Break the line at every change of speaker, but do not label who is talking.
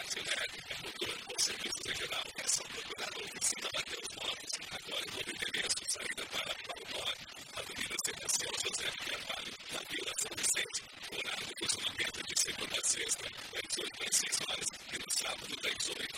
sexta, das 8 às 6 horas, e no sábado, das 8